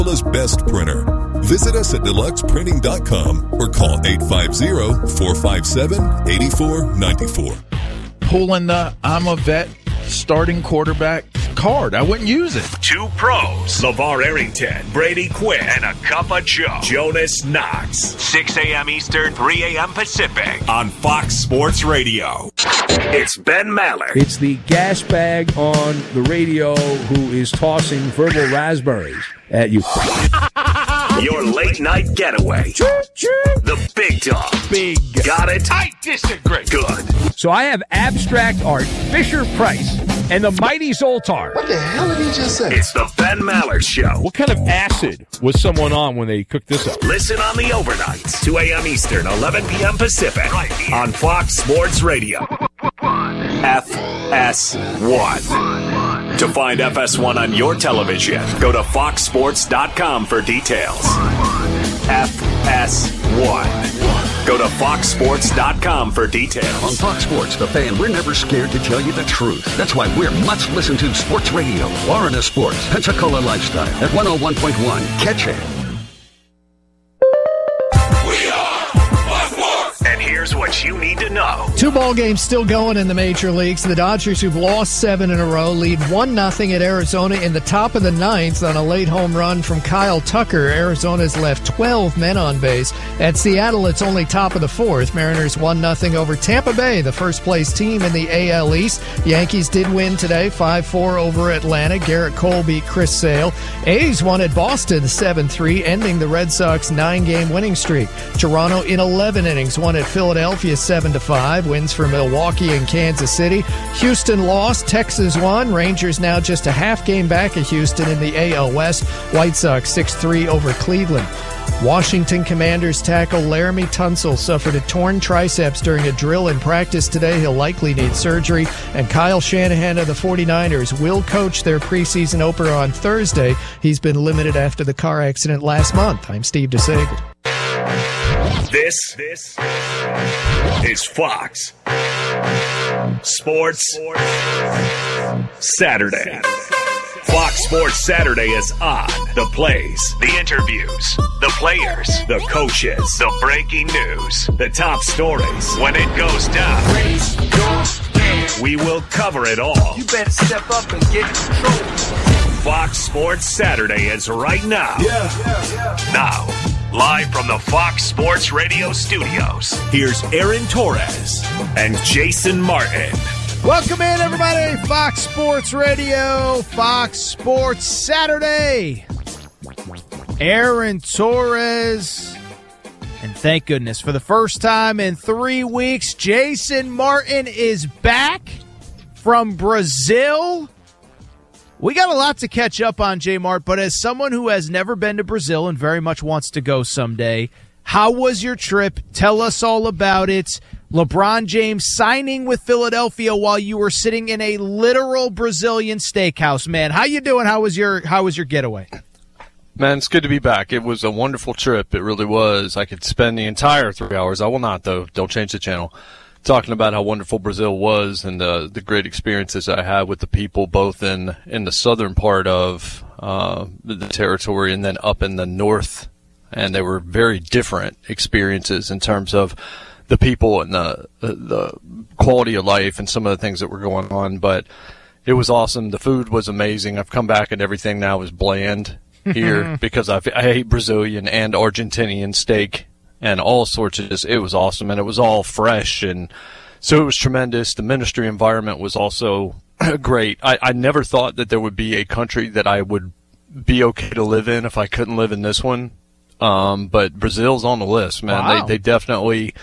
best printer. Visit us at deluxeprinting.com or call 850-457-8494. Pulling the I'm a vet starting quarterback card. I wouldn't use it. Two pros, LeVar Arrington, Brady Quinn, and a cup of Joe, Jonas Knox. 6 a.m. Eastern, 3 a.m. Pacific on Fox Sports Radio. It's Ben Maller. It's the gas bag on the radio who is tossing verbal raspberries at you. Your late night getaway. The big dog. Big. Got it? I disagree. Good. So I have abstract art, Fisher-Price, and the mighty Zoltar. What the hell did he just say? It's the Ben Maller Show. What kind of acid was someone on when they cooked this up? Listen on the overnights, 2 a.m. Eastern, 11 p.m. Pacific, right here on Fox Sports Radio. FS1. To find FS1 on your television, go to foxsports.com for details. FS1. Go to foxsports.com for details. On Fox Sports, The Fan, we're never scared to tell you the truth. That's why we're much-listened-to sports radio. Florida Sports, Pensacola Lifestyle at 101.1. Catch it. Here's what you need to know. 2 ball games still going in the major leagues. The Dodgers, who've lost 7 in a row, lead 1-0 at Arizona in the top of the 9th on a late home run from Kyle Tucker. Arizona's left 12 men on base. At Seattle, it's only top of the 4th. Mariners 1-0 over Tampa Bay, the first-place team in the AL East. Yankees did win today, 5-4 over Atlanta. Garrett Cole beat Chris Sale. A's won at Boston 7-3, ending the Red Sox 9-game winning streak. Toronto in 11 innings won at Philadelphia 7-5. Wins for Milwaukee and Kansas City. Houston lost. Texas won. Rangers now just a half game back of Houston in the AL West. White Sox 6-3 over Cleveland. Washington Commanders tackle Laramie Tunsil suffered a torn triceps during a drill in practice today. He'll likely need surgery. And Kyle Shanahan of the 49ers will coach their preseason opener on Thursday. He's been limited after the car accident last month. I'm Steve DeSager. This is Fox Sports Saturday. Fox Sports Saturday is on. The plays, the interviews, the players, the coaches, the breaking news, the top stories. When it goes down, we will cover it all. You better step up and get in control. Fox Sports Saturday is right now. Now, live from the Fox Sports Radio studios, here's Aaron Torres and Jason Martin. Welcome in, everybody. Fox Sports Radio, Fox Sports Saturday. Aaron Torres. And thank goodness, for the first time in 3 weeks, Jason Martin is back from Brazil. We got a lot to catch up on, J-Mart, but as someone who has never been to Brazil and very much wants to go someday, how was your trip? Tell us all about it. LeBron James signing with Philadelphia while you were sitting in a literal Brazilian steakhouse. Man, how you doing? How was your getaway? Man, it's good to be back. It was a wonderful trip. It really was. I could spend the entire 3 hours. I will not, though. Don't change the channel. Talking about how wonderful Brazil was and the great experiences I had with the people, both in the southern part of the territory and then up in the north. And they were very different experiences in terms of the people and the quality of life and some of the things that were going on. But it was awesome. The food was amazing. I've come back and everything now is bland here because I hate Brazilian and Argentinian steak and all sorts of this. It was awesome, and it was all fresh, and so it was tremendous. The ministry environment was also great. I never thought that there would be a country that I would be okay to live in if I couldn't live in this one. But Brazil's on the list, man. Wow. They definitely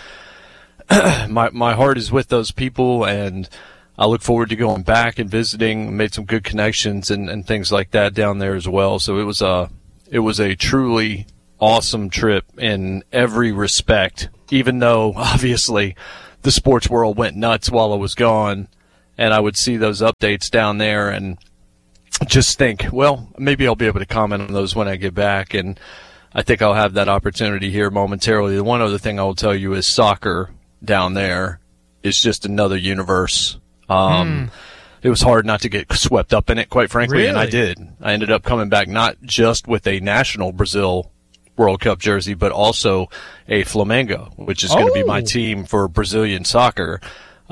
my heart is with those people, and I look forward to going back and visiting. Made some good connections and things like that down there as well. So it was a truly awesome trip in every respect, even though obviously the sports world went nuts while I was gone, and I would see those updates down there and just think, well, maybe I'll be able to comment on those when I get back, and I think I'll have that opportunity here momentarily. The one other thing I will tell you is soccer down there is just another universe. it was hard not to get swept up in it, quite frankly, Really? and I did. I ended up coming back not just with a national Brazil World Cup jersey, but also a Flamengo, which is going to be my team for Brazilian soccer,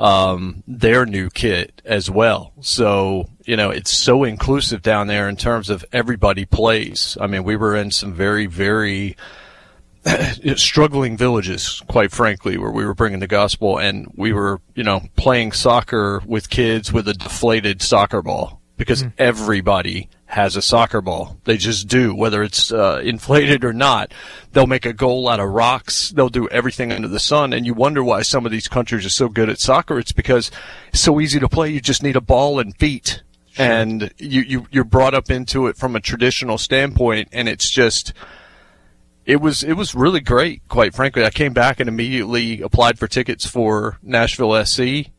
their new kit as well. So, it's so inclusive down there in terms of everybody plays. I mean, we were in some very, very struggling villages, quite frankly, where we were bringing the gospel, and we were, playing soccer with kids with a deflated soccer ball, because everybody has a soccer ball. They just do, whether it's inflated or not. They'll make a goal out of rocks. They'll do everything under the sun, and you wonder why some of these countries are so good at soccer. It's because it's so easy to play. You just need a ball and feet, and you're brought up into it from a traditional standpoint, and it's just... It was really great, quite frankly. I came back and immediately applied for tickets for Nashville SC,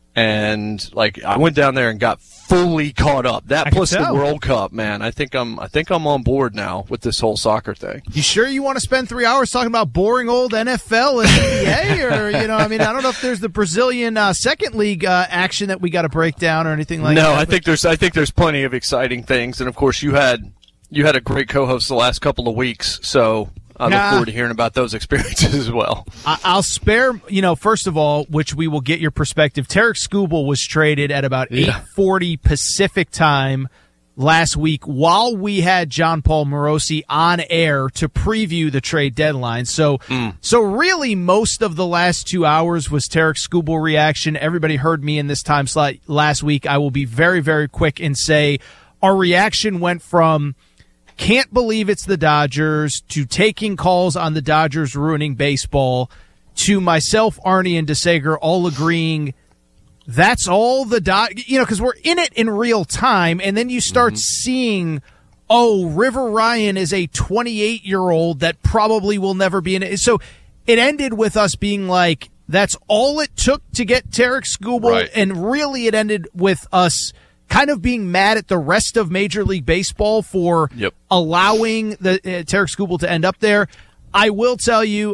and I went down there and got fully caught up. That plus the World Cup, man. I think I'm on board now with this whole soccer thing. You sure you want to spend 3 hours talking about boring old NFL and NBA, or I don't know if there's the Brazilian second league action that we got to break down or anything like that. No, I think there's plenty of exciting things, and of course you had a great co-host the last couple of weeks, so I look forward to hearing about those experiences as well. I'll spare, first of all, which we will get your perspective. Tarek Skubal was traded at about 8:40 Pacific time last week while we had John Paul Morosi on air to preview the trade deadline. So really most of the last 2 hours was Tarek Skubal reaction. Everybody heard me in this time slot last week. I will be very, very quick and say our reaction went from can't believe it's the Dodgers to taking calls on the Dodgers ruining baseball to myself, Arnie, and DeSager all agreeing that's all the because we're in it in real time, and then you start seeing, River Ryan is a 28-year-old that probably will never be in it. So it ended with us being like, that's all it took to get Tarek Skubal, right. And really it ended with us kind of being mad at the rest of Major League Baseball for allowing the Tarek Skubal to end up there. I will tell you,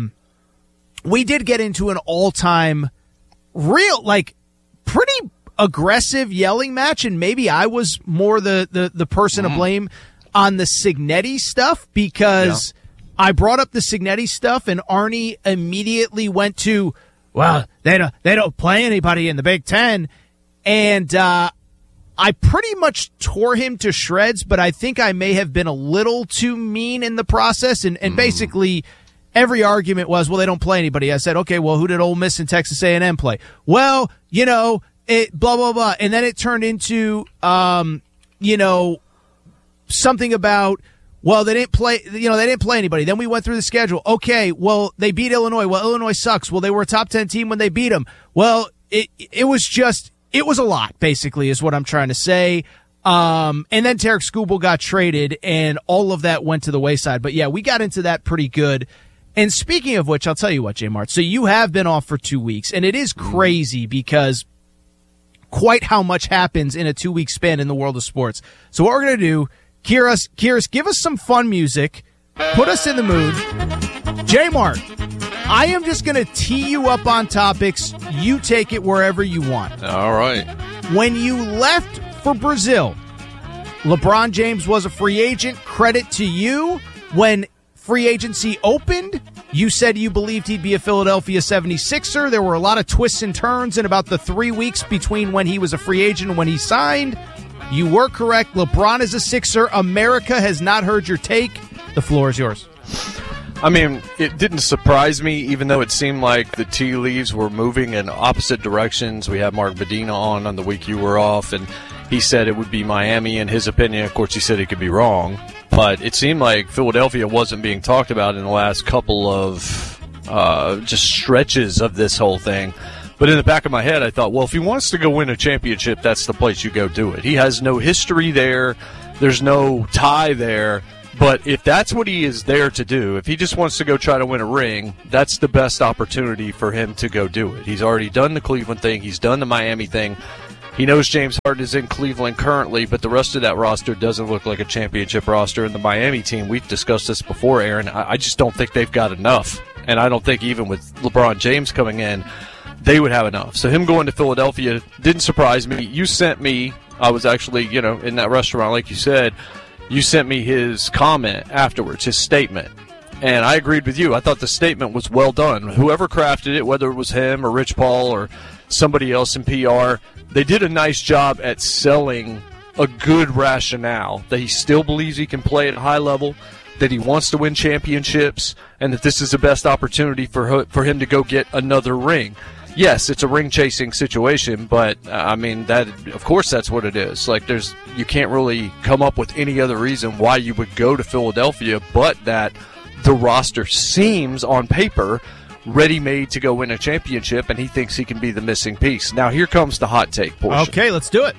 we did get into an all-time pretty aggressive yelling match, and maybe I was more the person to blame on the Cignetti stuff, because I brought up the Cignetti stuff, and Arnie immediately went to, well, they don't play anybody in the Big Ten, and I pretty much tore him to shreds, but I think I may have been a little too mean in the process. And basically every argument was, well, they don't play anybody. I said, okay, well, who did Ole Miss and Texas A&M play? Well, it blah, blah, blah. And then it turned into, something about, well, they didn't play anybody. Then we went through the schedule. Okay, well, they beat Illinois. Well, Illinois sucks. Well, they were a top 10 team when they beat them. Well, it was a lot, basically, is what I'm trying to say. And then Tarek Skubal got traded, and all of that went to the wayside. But, yeah, we got into that pretty good. And speaking of which, I'll tell you what, J. Mart. So you have been off for 2 weeks, and it is crazy because quite how much happens in a 2-week span in the world of sports. So what we're going to do, Kyrus, give us some fun music. Put us in the mood. J. Mart, I am just going to tee you up on topics. You take it wherever you want. All right. When you left for Brazil, LeBron James was a free agent. Credit to you. When free agency opened, you said you believed he'd be a Philadelphia 76er. There were a lot of twists and turns in about the 3 weeks between when he was a free agent and when he signed. You were correct. LeBron is a Sixer. America has not heard your take. The floor is yours. I mean, it didn't surprise me, even though it seemed like the tea leaves were moving in opposite directions. We had Mark Medina on the week you were off, and he said it would be Miami in his opinion. Of course, he said he could be wrong. But it seemed like Philadelphia wasn't being talked about in the last couple of just stretches of this whole thing. But in the back of my head, I thought, well, if he wants to go win a championship, that's the place you go do it. He has no history there. There's no tie there. But if that's what he is there to do, if he just wants to go try to win a ring, that's the best opportunity for him to go do it. He's already done the Cleveland thing. He's done the Miami thing. He knows James Harden is in Cleveland currently, but the rest of that roster doesn't look like a championship roster. And the Miami team, we've discussed this before, Aaron, I just don't think they've got enough. And I don't think even with LeBron James coming in, they would have enough. So him going to Philadelphia didn't surprise me. You sent me, I was actually, in that restaurant, like you said, you sent me his comment afterwards, his statement. And I agreed with you. I thought the statement was well done. Whoever crafted it, whether it was him or Rich Paul or somebody else in PR, they did a nice job at selling a good rationale that he still believes he can play at a high level, that he wants to win championships, and that this is the best opportunity for him to go get another ring. Yes, it's a ring-chasing situation, but, that of course that's what it is. Like, you can't really come up with any other reason why you would go to Philadelphia but that the roster seems, on paper, ready-made to go win a championship, and he thinks he can be the missing piece. Now, here comes the hot take portion. Okay, let's do it.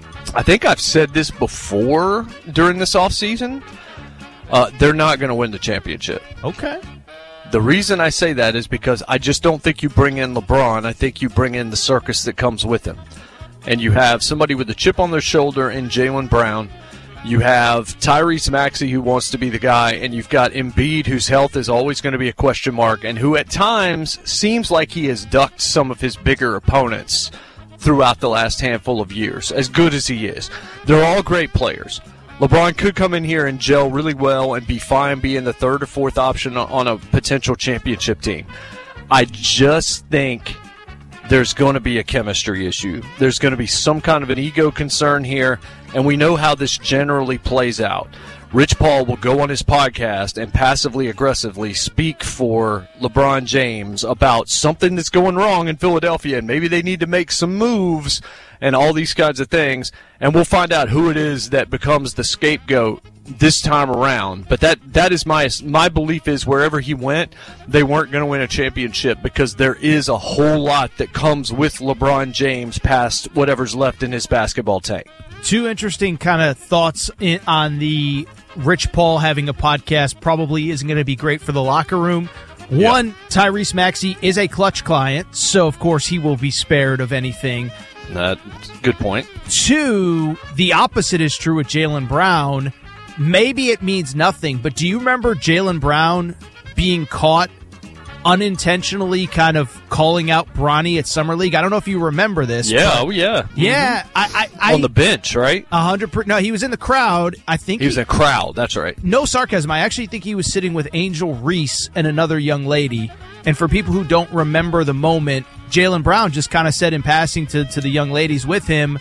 I think I've said this before during this offseason. They're not going to win the championship. Okay. The reason I say that is because I just don't think you bring in LeBron. I think you bring in the circus that comes with him. And you have somebody with a chip on their shoulder in Jaylen Brown. You have Tyrese Maxey, who wants to be the guy, and you've got Embiid, whose health is always going to be a question mark, and who at times seems like he has ducked some of his bigger opponents throughout the last handful of years, as good as he is. They're all great players. LeBron could come in here and gel really well and be fine being the third or fourth option on a potential championship team. I just think there's going to be a chemistry issue. There's going to be some kind of an ego concern here, and we know how this generally plays out. Rich Paul will go on his podcast and passively aggressively speak for LeBron James about something that's going wrong in Philadelphia, and maybe they need to make some moves and all these kinds of things, and we'll find out who it is that becomes the scapegoat this time around. But that is my belief is wherever he went, they weren't going to win a championship because there is a whole lot that comes with LeBron James past whatever's left in his basketball tank. Two interesting kind of thoughts on the Rich Paul having a podcast probably isn't going to be great for the locker room. One, Tyrese Maxey is a Clutch client, so of course he will be spared of anything. That's a good point. Two, the opposite is true with Jaylen Brown. Maybe it means nothing, but do you remember Jaylen Brown being caught unintentionally kind of calling out Bronny at Summer League? I don't know if you remember this. Yeah, oh yeah. Yeah. Mm-hmm. On the bench, right? 100%. No, he was in the crowd. I think he was in the crowd. That's right. No sarcasm. I actually think he was sitting with Angel Reese and another young lady. And for people who don't remember the moment, Jaylen Brown just kind of said in passing to the young ladies with him,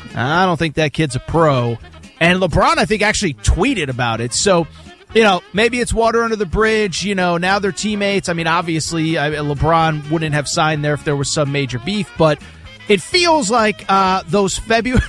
I don't think that kid's a pro. And LeBron, I think, actually tweeted about it. So, maybe it's water under the bridge. Now they're teammates. I mean, obviously, LeBron wouldn't have signed there if there was some major beef. But it feels like those February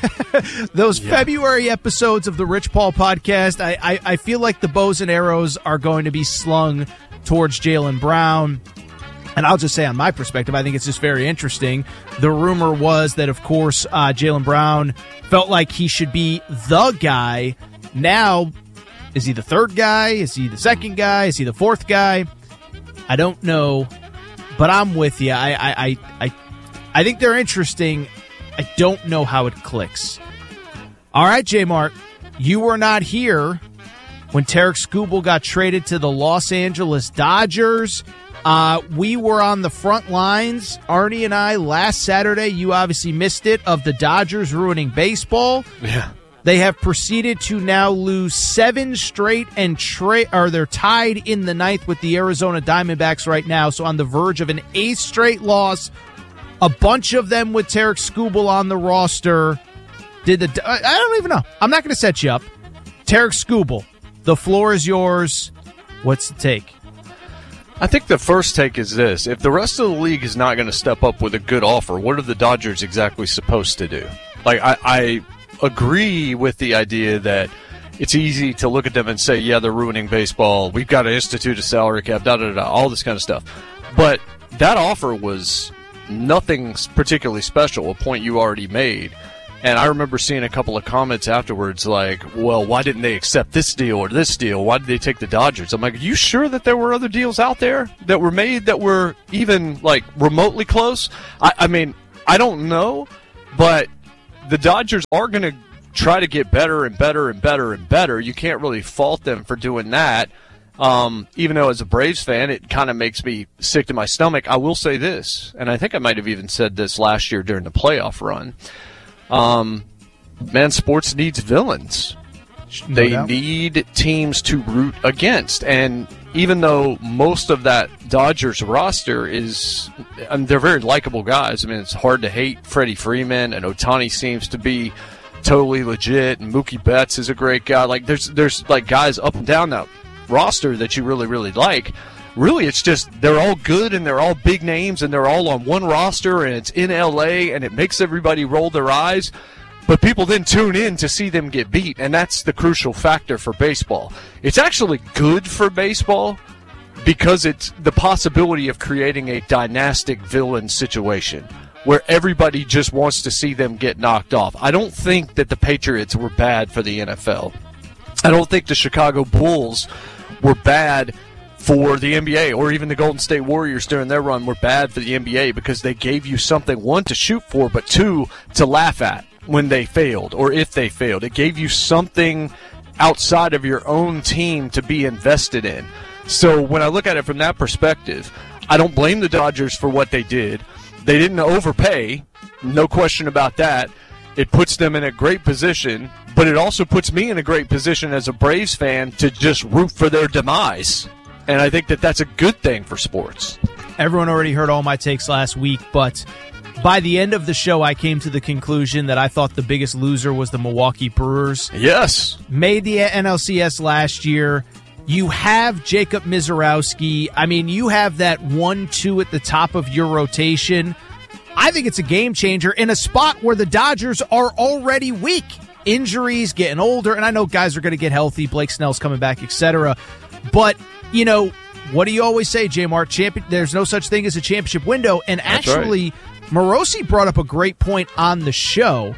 episodes of the Rich Paul podcast, I feel like the bows and arrows are going to be slung towards Jaylen Brown. And I'll just say on my perspective, I think it's just very interesting. The rumor was that, of course, Jaylen Brown felt like he should be the guy. Now, is he the third guy? Is he the second guy? Is he the fourth guy? I don't know, but I'm with you. I think they're interesting. I don't know how it clicks. All right, J-Mart, you were not here when Tarek Skubal got traded to the Los Angeles Dodgers. We were on the front lines, Arnie and I, last Saturday. You obviously missed it, of the Dodgers ruining baseball. Yeah. They have proceeded to now lose 7 straight and they're tied in the 9th with the Arizona Diamondbacks right now. So on the verge of an 8th straight loss, a bunch of them with Tarek Skubal on the roster. I don't even know. I'm not going to set you up. Tarek Skubal, the floor is yours. What's the take? I think the first take is this. If the rest of the league is not going to step up with a good offer, what are the Dodgers exactly supposed to do? Like, I agree with the idea that it's easy to look at them and say, yeah, they're ruining baseball. We've got to institute a salary cap, all this kind of stuff. But that offer was nothing particularly special, a point you already made. And I remember seeing a couple of comments afterwards like, well, why didn't they accept this deal or this deal? Why did they take the Dodgers? I'm like, are you sure that there were other deals out there that were made that were even, like, remotely close? I mean, I don't know, but the Dodgers are going to try to get better and better and better and better. You can't really fault them for doing that. Even though as a Braves fan, it kind of makes me sick to my stomach. I will say this, and I think I might have even said this last year during the playoff run. Man, sports needs villains. They need teams to root against. And even though most of that Dodgers roster is, they're very likable guys. I mean, it's hard to hate Freddie Freeman, and Ohtani seems to be totally legit, and Mookie Betts is a great guy. Like, there's like guys up and down that roster that you really, really like. Really, it's just they're all good, and they're all big names, and they're all on one roster, and it's in L.A., and it makes everybody roll their eyes. But people then tune in to see them get beat, and that's the crucial factor for baseball. It's actually good for baseball because it's the possibility of creating a dynastic villain situation where everybody just wants to see them get knocked off. I don't think that the Patriots were bad for the NFL. I don't think the Chicago Bulls were bad for the NBA, or even the Golden State Warriors during their run were bad for the NBA because they gave you something, one, to shoot for, but two, to laugh at when they failed or if they failed. It gave you something outside of your own team to be invested in. So when I look at it from that perspective, I don't blame the Dodgers for what they did. They didn't overpay, no question about that. It puts them in a great position, but it also puts me in a great position as a Braves fan to just root for their demise. And I think that that's a good thing for sports. Everyone already heard all my takes last week, but by the end of the show, I came to the conclusion that I thought the biggest loser was the Milwaukee Brewers. Yes. Made the NLCS last year. You have Jacob Misiorowski. I mean, you have that 1-2 at the top of your rotation. I think it's a game changer in a spot where the Dodgers are already weak. Injuries, getting older, and I know guys are going to get healthy. Blake Snell's coming back, etc. But, you know, what do you always say, J-Mart? There's no such thing as a championship window. And actually, right. Morosi brought up a great point on the show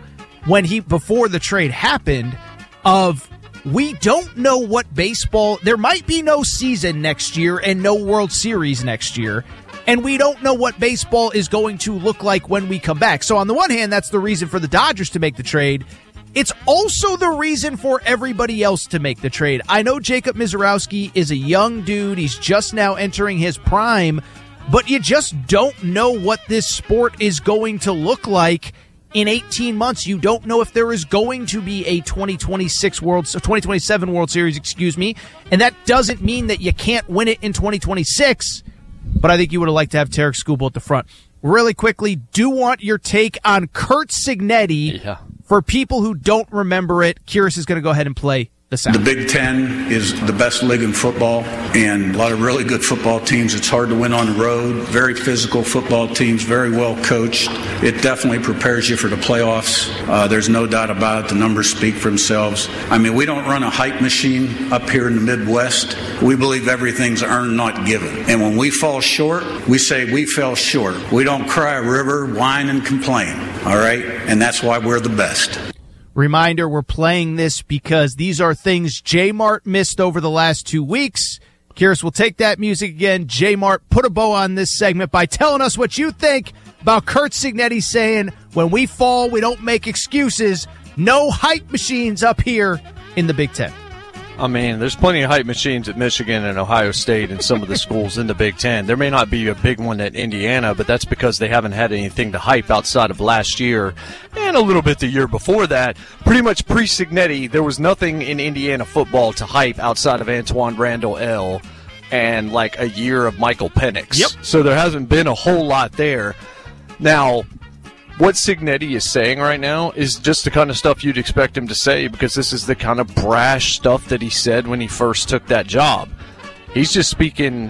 before the trade happened of we don't know what baseball, there might be no season next year and no World Series next year, and we don't know what baseball is going to look like when we come back. So on the one hand, that's the reason for the Dodgers to make the trade. It's also the reason for everybody else to make the trade. I know Jacob Misiorowski is a young dude. He's just now entering his prime, but you just don't know what this sport is going to look like in 18 months. You don't know if there is going to be a 2027 World Series, and that doesn't mean that you can't win it in 2026, but I think you would have liked to have Tarek Skubal at the front. Really quickly, do want your take on Curt Cignetti. Yeah. For people who don't remember it, Curious is going to go ahead and play the sound. The Big Ten is the best league in football, and a lot of really good football teams. It's hard to win on the road. Very physical football teams, very well coached. It definitely prepares you for the playoffs. There's no doubt about it. The numbers speak for themselves. I mean, we don't run a hype machine up here in the Midwest. We believe everything's earned, not given. And when we fall short, we say we fell short. We don't cry a river, whine, and complain. All right? And that's why we're the best. Reminder, we're playing this because these are things J-Mart missed over the last 2 weeks. Curious, we'll take that music again. J-Mart, put a bow on this segment by telling us what you think about Curt Cignetti saying, when we fall, we don't make excuses. No hype machines up here in the Big Ten. I mean, there's plenty of hype machines at Michigan and Ohio State and some of the schools in the Big Ten. There may not be a big one at Indiana, but that's because they haven't had anything to hype outside of last year and a little bit the year before that. Pretty much pre-Cignetti, there was nothing in Indiana football to hype outside of Antoine Randall L. and like a year of Michael Penix. Yep. So there hasn't been a whole lot there. Now, what Cignetti is saying right now is just the kind of stuff you'd expect him to say, because this is the kind of brash stuff that he said when he first took that job. He's just speaking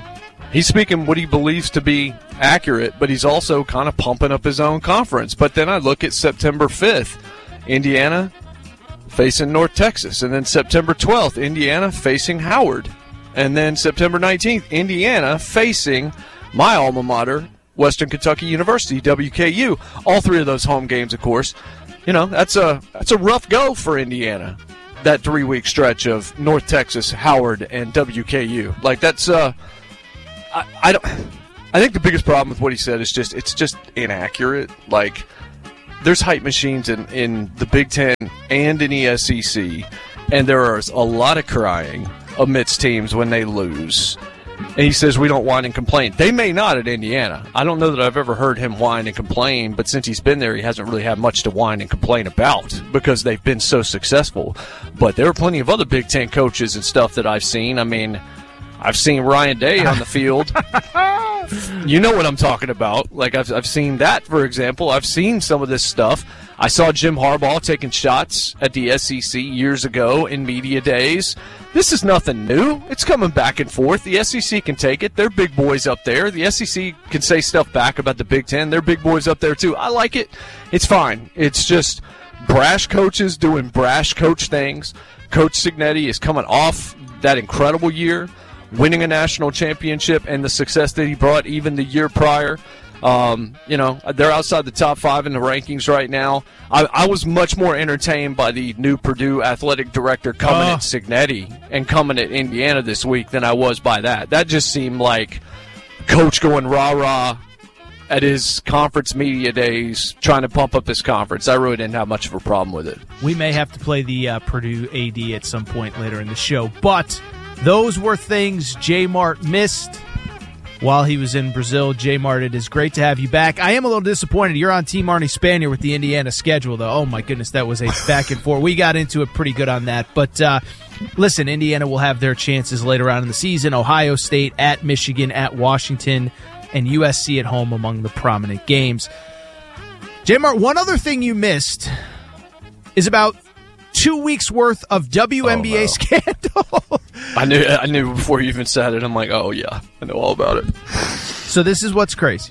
what he believes to be accurate, but he's also kind of pumping up his own conference. But then I look at September 5th, Indiana facing North Texas, and then September 12th, Indiana facing Howard, and then September 19th, Indiana facing my alma mater, Western Kentucky University, WKU. All three of those home games, of course. You know, that's a rough go for Indiana, that 3-week stretch of North Texas, Howard, and WKU. Like, that's I think the biggest problem with what he said is it's just inaccurate. Like, there's hype machines in the Big Ten and in the SEC, and there is a lot of crying. amidst teams when they lose. And he says we don't whine and complain. They may not at Indiana. I don't know that I've ever heard him whine and complain, but since he's been there, he hasn't really had much to whine and complain about because they've been so successful. But there are plenty of other Big Ten coaches and stuff that I've seen. I mean, I've seen Ryan Day on the field. You know what I'm talking about. Like, I've seen that, for example. I've seen some of this stuff. I saw Jim Harbaugh taking shots at the SEC years ago in media days. This is nothing new. It's coming back and forth. The SEC can take it. They're big boys up there. The SEC can say stuff back about the Big Ten. They're big boys up there, too. I like it. It's fine. It's just brash coaches doing brash coach things. Coach Cignetti is coming off that incredible year, winning a national championship, and the success that he brought even the year prior. They're outside the top 5 in the rankings right now. I was much more entertained by the new Purdue athletic director coming at Cignetti and coming at Indiana this week than I was by that. That just seemed like Coach going rah-rah at his conference media days, trying to pump up his conference. I really didn't have much of a problem with it. We may have to play the Purdue AD at some point later in the show, but those were things J. Mart missed while he was in Brazil. J. Mart, it is great to have you back. I am a little disappointed. You're on Team Arnie Spanier with the Indiana schedule, though. Oh, my goodness, that was a back and forth. We got into it pretty good on that. But, listen, Indiana will have their chances later on in the season. Ohio State at Michigan, at Washington, and USC at home among the prominent games. J. Mart, one other thing you missed is about 2 weeks worth of WNBA scandal. I knew before you even said it. I'm like, oh, yeah, I know all about it. So this is what's crazy.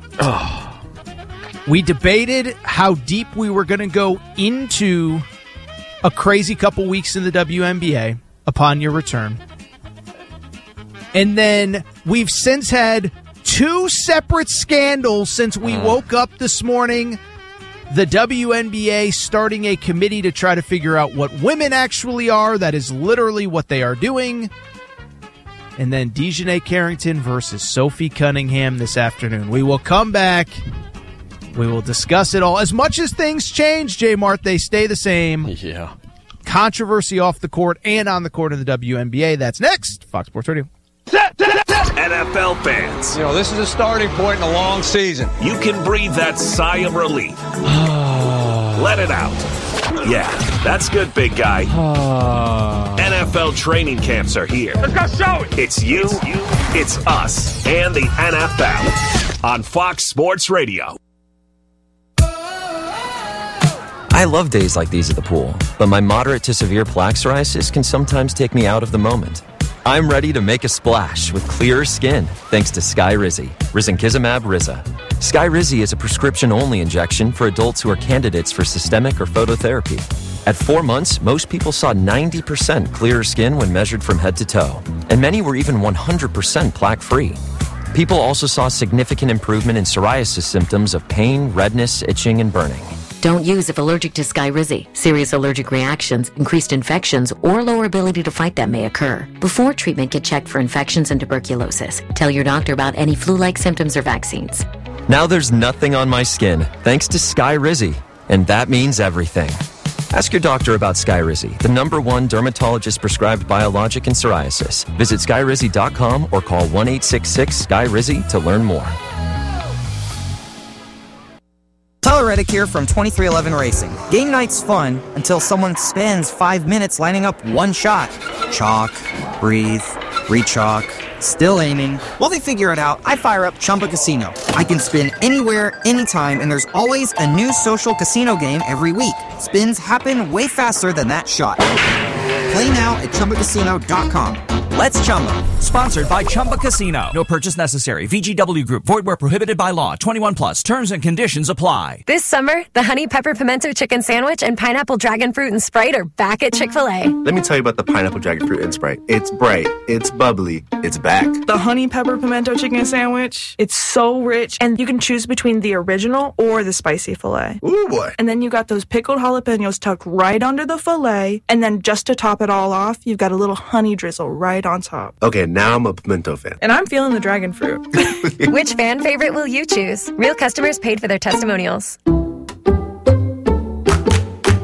We debated how deep we were going to go into a crazy couple weeks in the WNBA upon your return. And then we've since had 2 separate scandals since we woke up this morning. The WNBA starting a committee to try to figure out what women actually are. That is literally what they are doing. And then DeJounte Carrington versus Sophie Cunningham this afternoon. We will come back. We will discuss it all. As much as things change, J. Mart, they stay the same. Yeah. Controversy off the court and on the court of the WNBA. That's next. Fox Sports Radio. NFL fans. This is a starting point in a long season. You can breathe that sigh of relief. Let it out. Yeah, that's good, big guy. NFL training camps are here. Let's go show it. It's you, it's us, and the NFL on Fox Sports Radio. I love days like these at the pool, but my moderate to severe plaque psoriasis can sometimes take me out of the moment. I'm ready to make a splash with clearer skin thanks to Skyrizi, Risankizumab Riza. Skyrizi is a prescription-only injection for adults who are candidates for systemic or phototherapy. At 4 months, most people saw 90% clearer skin when measured from head to toe, and many were even 100% plaque-free. People also saw significant improvement in psoriasis symptoms of pain, redness, itching, and burning. Don't use if allergic to Skyrizi. Serious allergic reactions, increased infections, or lower ability to fight them may occur. Before treatment, get checked for infections and tuberculosis. Tell your doctor about any flu-like symptoms or vaccines. Now there's nothing on my skin thanks to Skyrizi, and that means everything. Ask your doctor about Skyrizi, the #1 dermatologist-prescribed biologic in psoriasis. Visit Skyrizi.com or call 1-866-SKY-RIZI to learn more. Tyler Reddick here from 2311 Racing. Game night's fun until someone spends 5 minutes lining up one shot. Chalk, breathe, re-chalk, still aiming. While they figure it out, I fire up Chumba Casino. I can spin anywhere, anytime, and there's always a new social casino game every week. Spins happen way faster than that shot. Play now at ChumbaCasino.com. Let's Chumba. Sponsored by Chumba Casino. No purchase necessary. VGW Group. Void where prohibited by law. 21 plus. Terms and conditions apply. This summer, the Honey Pepper Pimento Chicken Sandwich and Pineapple Dragon Fruit and Sprite are back at Chick-fil-A. Let me tell you about the Pineapple Dragon Fruit and Sprite. It's bright. It's bubbly. It's back. The Honey Pepper Pimento Chicken Sandwich. It's so rich, and you can choose between the original or the spicy filet. Ooh, boy. And then you got those pickled jalapenos tucked right under the filet, and then just to top it all off, you've got a little honey drizzle right on top. Okay, now I'm a pimento fan. And I'm feeling the dragon fruit. Which fan favorite will you choose? Real customers paid for their testimonials. You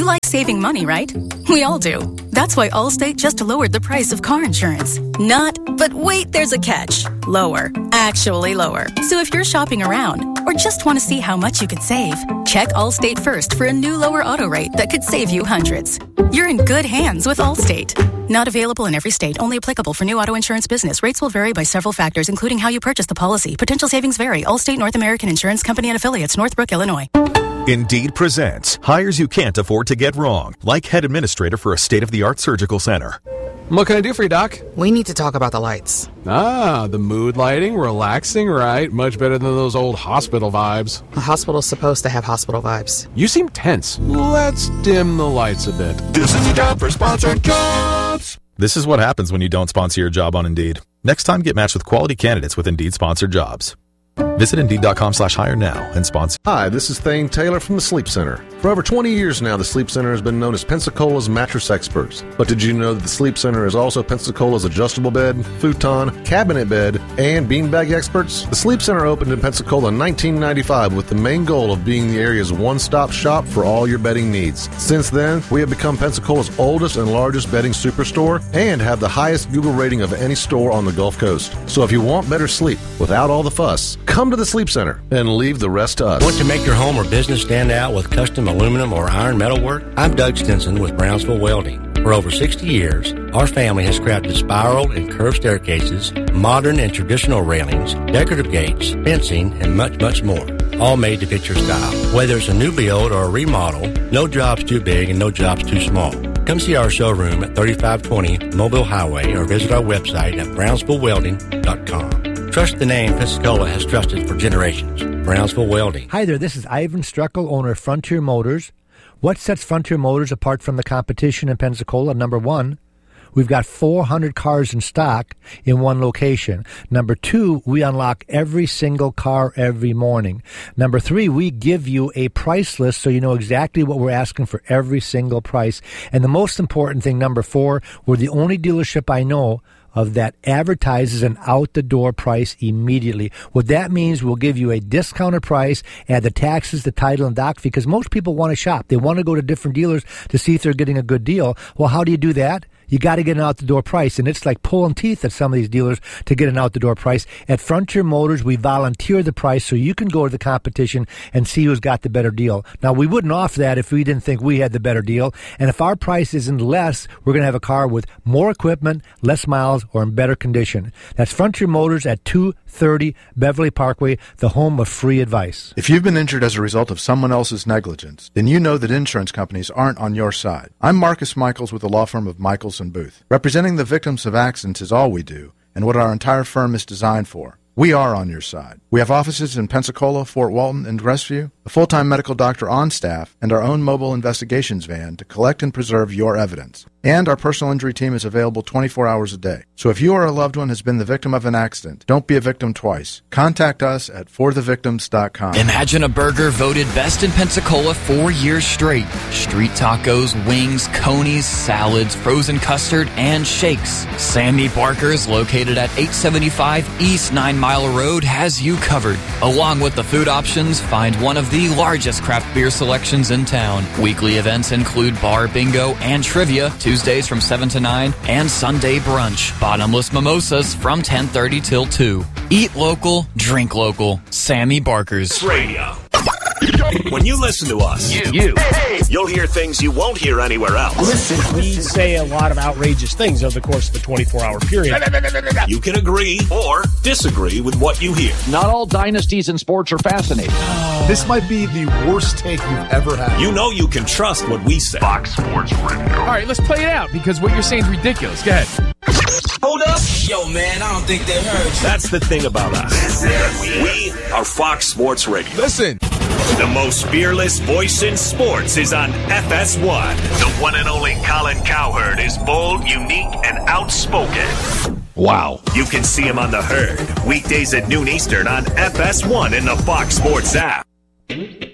like saving money, right? We all do. That's why Allstate just lowered the price of car insurance. But wait, there's a catch. Lower. Actually lower. So if you're shopping around or just want to see how much you could save, check Allstate first for a new lower auto rate that could save you hundreds. You're in good hands with Allstate. Not available in every state. Only applicable for new auto insurance business. Rates will vary by several factors, including how you purchase the policy. Potential savings vary. Allstate North American Insurance Company and Affiliates, Northbrook, Illinois. Indeed presents hires you can't afford to get wrong, like head administrator for a state-of-the-art surgical center. What can I do for you, Doc? We need to talk about the lights. Ah, the mood lighting, relaxing, right? Much better than those old hospital vibes. A hospital's supposed to have hospital vibes. You seem tense. Let's dim the lights a bit. This is the time for sponsored jobs. This is what happens when you don't sponsor your job on Indeed. Next time, get matched with quality candidates with Indeed sponsored jobs. Visit Indeed.com/hire now and sponsor. Hi, this is Thane Taylor from the Sleep Center. For over 20 years now, the Sleep Center has been known as Pensacola's mattress experts. But did you know that the Sleep Center is also Pensacola's adjustable bed, futon, cabinet bed, and beanbag experts? The Sleep Center opened in Pensacola in 1995 with the main goal of being the area's one-stop shop for all your bedding needs. Since then, we have become Pensacola's oldest and largest bedding superstore and have the highest Google rating of any store on the Gulf Coast. So if you want better sleep without all the fuss, come to the Sleep Center and leave the rest to us. Want to make your home or business stand out with custom aluminum or iron metal work? I'm Doug Stinson with Brownsville Welding. For over 60 years, our family has crafted spiral and curved staircases, modern and traditional railings, decorative gates, fencing, and much, much more. All made to fit your style. Whether it's a new build or a remodel, no job's too big and no job's too small. Come see our showroom at 3520 Mobile Highway or visit our website at brownsvillewelding.com. Trust the name Pensacola has trusted for generations. Brownsville Welding. Hi there, this is Ivan Struckel, owner of Frontier Motors. What sets Frontier Motors apart from the competition in Pensacola? Number one, we've got 400 cars in stock in one location. Number two, we unlock every single car every morning. Number three, we give you a price list so you know exactly what we're asking for every single price. And the most important thing, number four, we're the only dealership I know of that advertises an out-the-door price immediately. What that means, we'll give you a discounted price, add the taxes, the title, and doc, because most people want to shop. They want to go to different dealers to see if they're getting a good deal. Well, how do you do that? You got to get an out-the-door price, and it's like pulling teeth at some of these dealers to get an out-the-door price. At Frontier Motors, we volunteer the price so you can go to the competition and see who's got the better deal. Now, we wouldn't offer that if we didn't think we had the better deal, and if our price isn't less, we're going to have a car with more equipment, less miles, or in better condition. That's Frontier Motors at 230 Beverly Parkway, the home of free advice. If you've been injured as a result of someone else's negligence, then you know that insurance companies aren't on your side. I'm Marcus Michaels with the law firm of Michaels & Booth. Representing the victims of accidents is all we do, and what our entire firm is designed for. We are on your side. We have offices in Pensacola, Fort Walton, and Crestview, a full-time medical doctor on staff, and our own mobile investigations van to collect and preserve your evidence. And our personal injury team is available 24 hours a day. So if you or a loved one has been the victim of an accident, don't be a victim twice. Contact us at forthevictims.com. Imagine a burger voted best in Pensacola 4 years straight. Street tacos, wings, conies, salads, frozen custard, and shakes. Sammy Barker's, located at 875 East 9 Mile Road, has you covered. Along with the food options, find one of the largest craft beer selections in town. Weekly events include bar bingo and trivia, Tuesdays from 7 to 9, and Sunday brunch. Bottomless mimosas from 10:30 till 2. Eat local, drink local. Sammy Barker's. Radio. When you listen to us, you'll hear things you won't hear anywhere else. Listen, we say a lot of outrageous things over the course of a 24-hour period. You can agree or disagree with what you hear. Not all dynasties in sports are fascinating. This might be the worst take you've ever had. You know you can trust what we say. Fox Sports Radio. All right, let's play it out because what you're saying is ridiculous. Go ahead. Hold up. Yo, man, I don't think they heard you. That's the thing about us. We are Fox Sports Radio. Listen. The most fearless voice in sports is on FS1. The one and only Colin Cowherd is bold, unique, and outspoken. Wow. You can see him on The Herd, weekdays at noon Eastern on FS1 in the Fox Sports app.